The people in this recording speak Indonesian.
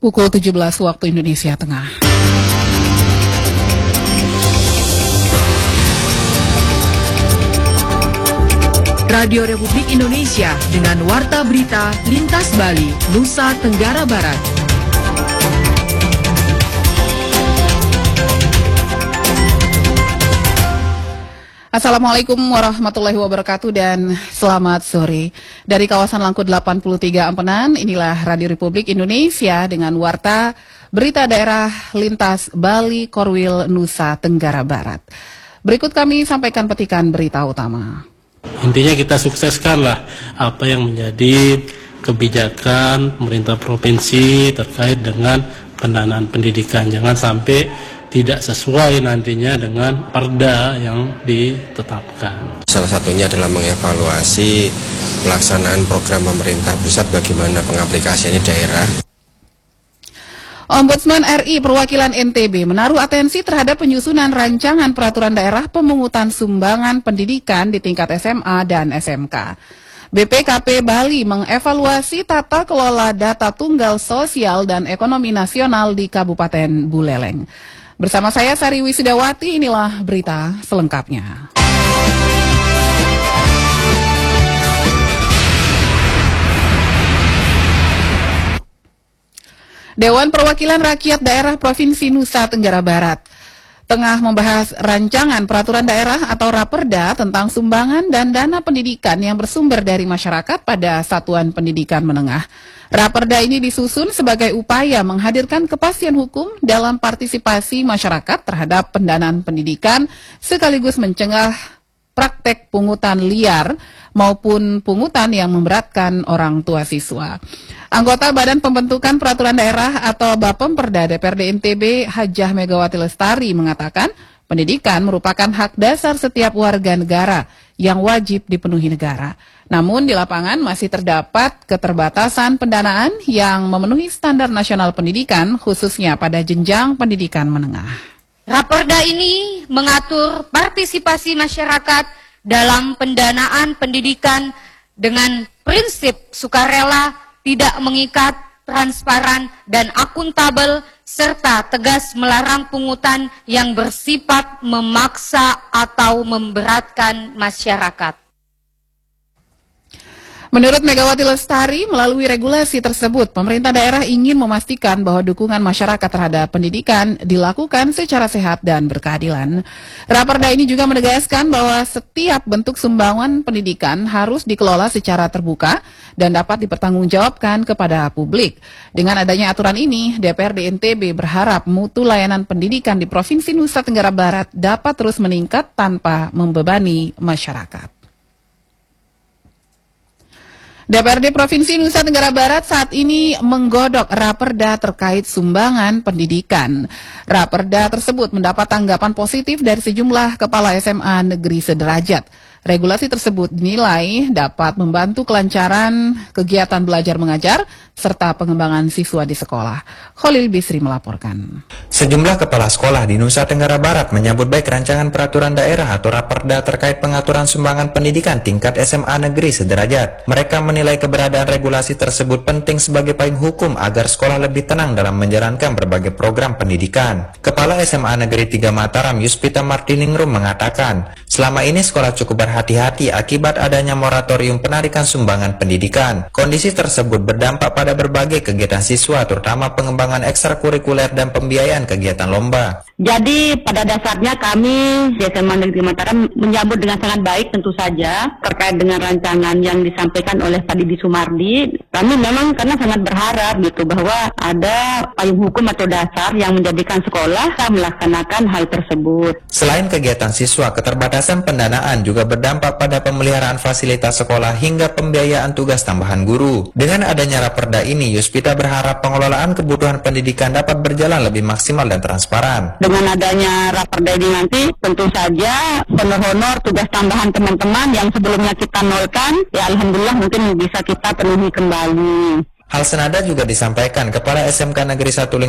Pukul 17 waktu Indonesia Tengah. Radio Republik Indonesia dengan Warta Berita Lintas Bali, Nusa Tenggara Barat. Assalamualaikum warahmatullahi wabarakatuh dan selamat sore. Dari kawasan Langkut 83 Ampenan, inilah Radio Republik Indonesia dengan Warta Berita Daerah Lintas Bali, Korwil, Nusa Tenggara Barat. Berikut kami sampaikan petikan berita utama. Intinya kita sukseskanlah apa yang menjadi kebijakan pemerintah provinsi terkait dengan pendanaan pendidikan. Jangan sampai tidak sesuai nantinya dengan perda yang ditetapkan. Salah satunya adalah mengevaluasi pelaksanaan program pemerintah pusat, bagaimana pengaplikasiannya daerah. Ombudsman RI Perwakilan NTB menaruh atensi terhadap penyusunan rancangan peraturan daerah pemungutan sumbangan pendidikan di tingkat SMA dan SMK. BPKP Bali mengevaluasi tata kelola data tunggal sosial dan ekonomi nasional di Kabupaten Buleleng. Bersama saya Sari Wisidawati, inilah berita selengkapnya. Dewan Perwakilan Rakyat Daerah Provinsi Nusa Tenggara Barat tengah membahas rancangan peraturan daerah atau Raperda tentang sumbangan dan dana pendidikan yang bersumber dari masyarakat pada satuan pendidikan menengah. Raperda ini disusun sebagai upaya menghadirkan kepastian hukum dalam partisipasi masyarakat terhadap pendanaan pendidikan sekaligus mencegah praktek pungutan liar maupun pungutan yang memberatkan orang tua siswa. Anggota Badan Pembentukan Peraturan Daerah atau Bapemperda DPRD NTB Hajah Megawati Lestari mengatakan pendidikan merupakan hak dasar setiap warga negara yang wajib dipenuhi negara. Namun di lapangan masih terdapat keterbatasan pendanaan yang memenuhi standar nasional pendidikan khususnya pada jenjang pendidikan menengah. Raperda ini mengatur partisipasi masyarakat dalam pendanaan pendidikan dengan prinsip sukarela, tidak mengikat, transparan, dan akuntabel, serta tegas melarang pungutan yang bersifat memaksa atau memberatkan masyarakat. Menurut Megawati Lestari, melalui regulasi tersebut, pemerintah daerah ingin memastikan bahwa dukungan masyarakat terhadap pendidikan dilakukan secara sehat dan berkeadilan. Raperda ini juga menegaskan bahwa setiap bentuk sumbangan pendidikan harus dikelola secara terbuka dan dapat dipertanggungjawabkan kepada publik. Dengan adanya aturan ini, DPRD NTB berharap mutu layanan pendidikan di Provinsi Nusa Tenggara Barat dapat terus meningkat tanpa membebani masyarakat. DPRD Provinsi Nusa Tenggara Barat saat ini menggodok Raperda terkait sumbangan pendidikan. Raperda tersebut mendapat tanggapan positif dari sejumlah kepala SMA negeri sederajat. Regulasi tersebut dinilai dapat membantu kelancaran kegiatan belajar mengajar serta pengembangan siswa di sekolah. Khalil Bisri melaporkan. Sejumlah kepala sekolah di Nusa Tenggara Barat menyambut baik rancangan peraturan daerah atau Raperda terkait pengaturan sumbangan pendidikan tingkat SMA negeri sederajat. Mereka menilai keberadaan regulasi tersebut penting sebagai payung hukum agar sekolah lebih tenang dalam menjalankan berbagai program pendidikan. Kepala SMA Negeri 3 Mataram, Yuspita Martiningrum mengatakan, selama ini sekolah cukup berhati-hati akibat adanya moratorium penarikan sumbangan pendidikan. Kondisi tersebut berdampak pada berbagai kegiatan siswa, terutama pengembangan ekstrakurikuler dan pembiayaan kegiatan lomba. Jadi pada dasarnya kami di SMA Negeri Mataram menyambut dengan sangat baik tentu saja terkait dengan rancangan yang disampaikan oleh Pak Didi Sumardi. Kami memang karena sangat berharap gitu bahwa ada payung hukum atau dasar yang menjadikan sekolah melaksanakan hal tersebut. Selain kegiatan siswa, keterbatasan pendanaan juga berdampak pada pemeliharaan fasilitas sekolah hingga pembiayaan tugas tambahan guru. Dengan adanya Raperda ini, Yuspita berharap pengelolaan kebutuhan pendidikan dapat berjalan lebih maksimal dan transparan. Dengan adanya Raperda ini nanti tentu saja honor-honor tugas tambahan teman-teman yang sebelumnya kita nolkan, ya alhamdulillah mungkin bisa kita penuhi kembali. Hal senada juga disampaikan Kepala SMK Negeri 1